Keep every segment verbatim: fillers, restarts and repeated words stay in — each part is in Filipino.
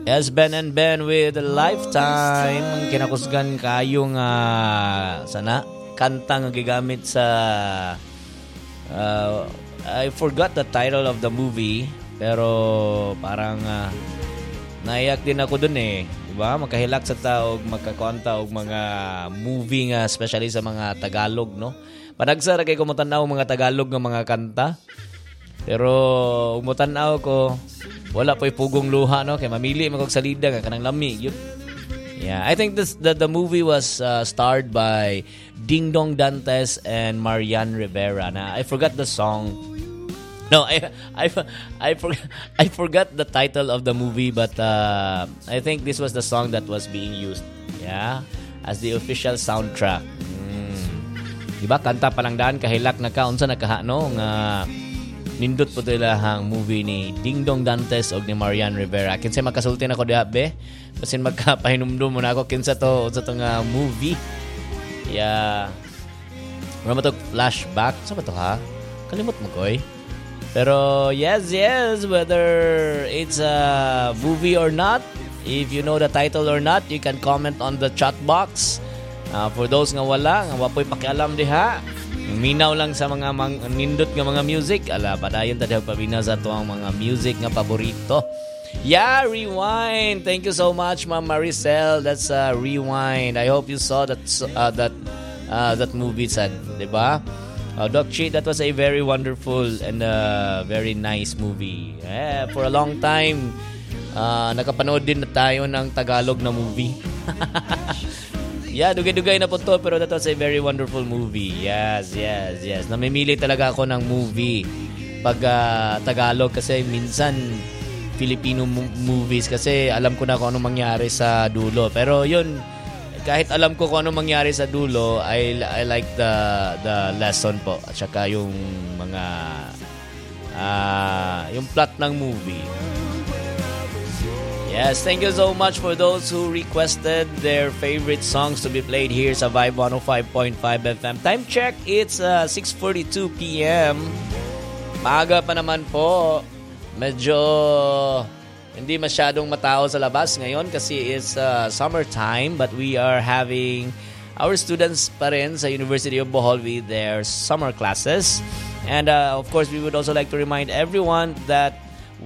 Yes, Ben and Ben with Lifetime. Ang kinakusgan kayo nga sana kanta nga gigamit sa uh, I forgot the title of the movie, pero parang uh, naiyak din ako dun eh. Diba? Makahilak sa tao, magkakonta og mga movie nga, especially sa mga Tagalog, no? Panagsara kay kumutanaw mga Tagalog nga mga kanta. Pero umutanaw ko, wala po'y pugong luha, no? Kaya mamili magkog salida nga kanang lami. Yun. Yeah, I think this the, the movie was uh, starred by Ding Dong Dantes and Marian Rivera. Na I forgot the song. No, I I I forgot I forgot the title of the movie, but uh, I think this was the song that was being used. Yeah, as the official soundtrack. Mm. Diba kanta pa lang daan kahilak na ka unsa nakaha no nga nindot po ito hang movie ni Ding Dong Dantes o ni Marian Rivera. Kinsa makasultin ako diha be? Basin magkapahinumdum mo na ako kinsa to sa itong uh, movie. Yeah. Wala mo ito flashback. Saan ba ito ha? Kalimot mo ko eh. Pero yes, yes, whether it's a movie or not, if you know the title or not, you can comment on the chat box. Uh, for those nga wala, nga wapoy pakialam diha, minaw lang sa mga mang, nindot nga mga music. Ala, padayon tadyaw pabina sa ito ang mga music nga paborito. Yeah, Rewind. Thank you so much, Ma'am Maricel. That's uh, Rewind. I hope you saw that uh, that uh, that movie, sad, diba? Uh, Doc Chi, that was a very wonderful and uh, very nice movie. Yeah, for a long time, uh, nakapanood din na tayo ng Tagalog na movie. Yeah, dugay-dugay na po to, pero that was a very wonderful movie. Yes, yes, yes. Namimili talaga ako ng movie pag uh, Tagalog kasi minsan Filipino mo- movies kasi alam ko na kung ano mangyari sa dulo. Pero yun, kahit alam ko kung ano mangyari sa dulo, I, I like the the lesson po at saka yung mga uh, yung plot ng movie. Yes, thank you so much for those who requested their favorite songs to be played here sa Vibe one oh five point five F M. Time check, it's uh, six forty-two p.m. Maaga pa naman po. Medyo hindi masyadong matao sa labas ngayon kasi it's uh, summertime, but we are having our students pa rin sa University of Bohol with their summer classes. And uh, of course, we would also like to remind everyone that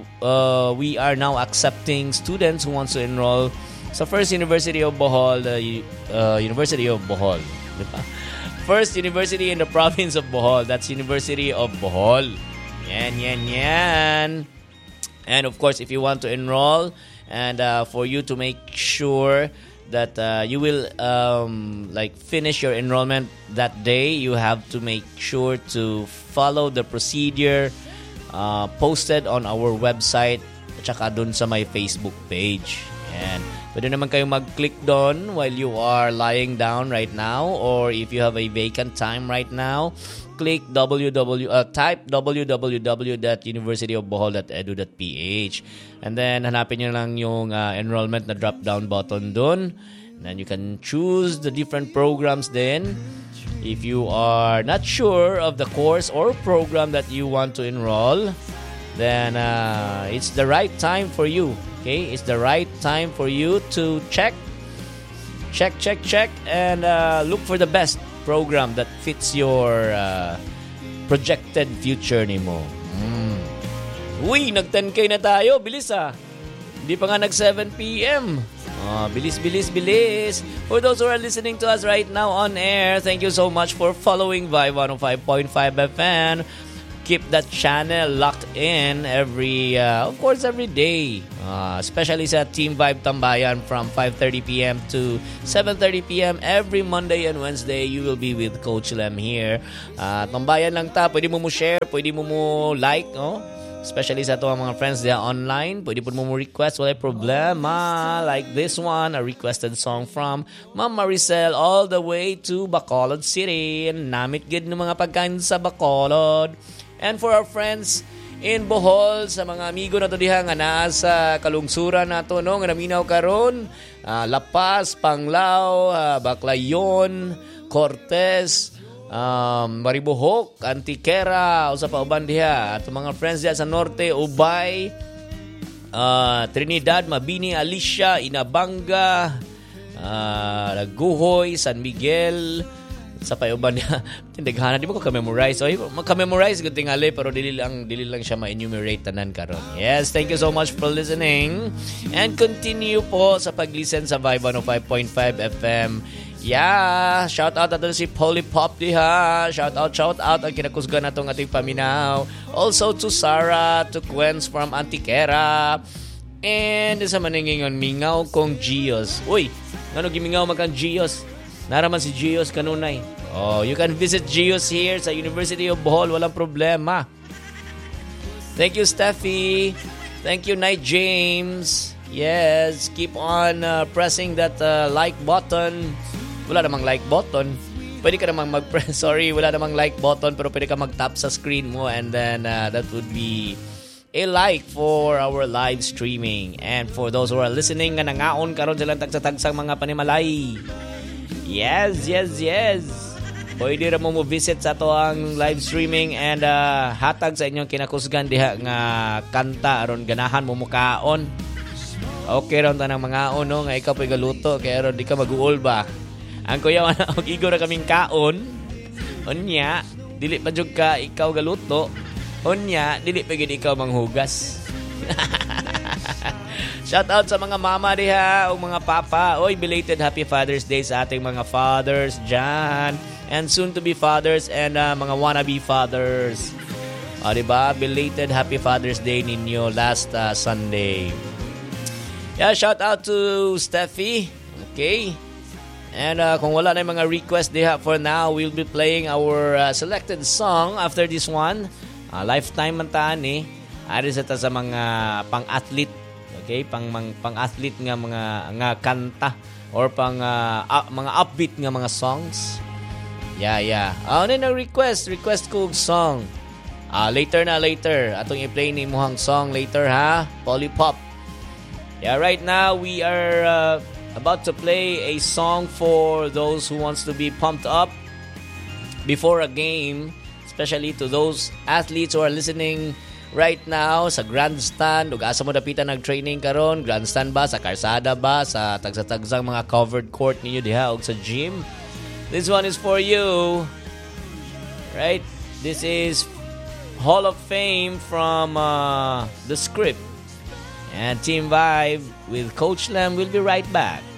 Uh, we are now accepting students who wants to enroll sa First University of Bohol, the uh, University of Bohol. Diba? First University in the province of Bohol. That's University of Bohol. Yan, yan, yan. And of course, if you want to enroll and uh, for you to make sure that uh, you will um, like finish your enrollment that day, you have to make sure to follow the procedure Uh, posted on our website at saka dun sa my Facebook page. And pwede naman kayo mag-click doon while you are lying down right now, or if you have a vacant time right now, click www uh, type w w w dot university of bohol dot edu dot p h and then hanapin nyo lang yung uh, enrollment na drop down button doon. And then you can choose the different programs then. If you are not sure of the course or program that you want to enroll, then uh, it's the right time for you. Okay, it's the right time for you to check, check, check, check, and uh, look for the best program that fits your uh, projected future nimo. Mm. Uy, nag ten K na tayo, bilis ah. Hindi pa nga nag seven p.m. Oh, bilis, bilis, bilis. For those who are listening to us right now on air, thank you so much for following Vibe one oh five point five F M. Keep that channel locked in every, uh, of course, every day. Uh, especially sa Team Vibe Tambayan from five thirty p.m. to seven thirty p.m. every Monday and Wednesday. You will be with Coach Lem here. Uh, tambayan lang ta. Pwede mo mo share, pwede mo mo like, no? Especially sa ito ang mga friends dia online. Pwede po mo request. Wala problema. Like this one, a requested song from Ma'am Maricel all the way to Bacolod City. Namit gid ng mga pagkain sa Bacolod. And for our friends in Bohol, sa mga amigo na to diha nga naa sa kalungsuran nato no nga naminaw karon, uh, La Paz, Panglao, uh, Baclayon, Cortez, Um, Maribohok, Antiquera, usa pa uban diha. At mga friends diha sa Norte, Ubay, uh, Trinidad, Mabini, Alicia, Inabanga, uh, Guhoy, San Miguel, sa payuban niya. Tindaghana, di mo ko ka-memorize. Oy, maka-memorize good tingali pero dili lang dili lang siya ma-enumerate tanan karon. Yes, thank you so much for listening. And continue po sa pag-listen sa Vibe one oh five point five F M. Yeah, shout out ato si Polly Pop diha. Shout out, shout out ang kinakusgan natong ating paminaw. Also to Sarah, to Gwen's from Antiquera. And sa maningingon mingaw kong Gios. Uy, ngano gimingaw magkang Gios? Naraman si Gios kanunay. Oh, you can visit Gios here sa University of Bohol, walang problema. Thank you, Steffi. Thank you, Night James. Yes, keep on uh, pressing that uh, like button. Wala namang like button. Pwede ka namang mag-press. Sorry, wala namang like button pero pwede ka mag-tap sa screen mo and then uh, that would be a like for our live streaming. And for those who are listening nga nangaon karon silang tagsa-tagsang mga panimalay. Yes, yes, yes. Pwede rin mo mo visit sa to ang live streaming and uh, hatag sa inyong kinakusgan diha nga kanta aron ganahan mo mukaon. Okay ron ta ng mga ono nga ikaw pa'y galuto kaya ron di ka mag-uol ba. Ang kuya wana og igo ra kaming kaon. Unya, dili pa jud ka ikaw galuto. Unya, dili pa gid ikaw manghugas. Shout out sa mga mama diha o mga papa. Oy, belated Happy Father's Day sa ating mga fathers dyan. And soon to be fathers and uh, mga wannabe fathers. O, diba? Belated Happy Father's Day ninyo last uh, Sunday. Yeah, shout out to Steffi. Okay. And uh, kung wala na yung mga request diha for now, we'll be playing our uh, selected song after this one. Uh, lifetime man taan eh. Ari sa ta sa mga pang-athlete. Okay, pang mang, pang-athlete nga mga nga kanta or pang uh, uh, mga upbeat nga mga songs. Yeah, yeah. Ah, ano na request, request ko song. Ah, later na later. Atong i-play ni mohang song later ha. Polypop. Yeah, right now we are uh, about to play a song for those who wants to be pumped up before a game, especially to those athletes who are listening right now sa grandstand ug asa mo dapitan nag-training karon, grandstand ba sa karsada ba sa tagsa-tagsang mga covered court ninyo diha og sa gym. This one is for you. Right? This is Hall of Fame from uh, The Script and Team Vibe with Coach Lem. We'll be right back.